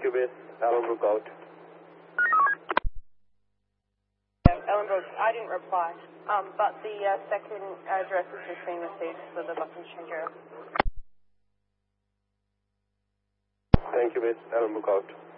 Thank you, Miss. Ellenbrook out. Ellenbrook, I didn't reply, but the second address has just been received for the Buckinghamshire Bureau. Thank you, Miss. Ellenbrook out.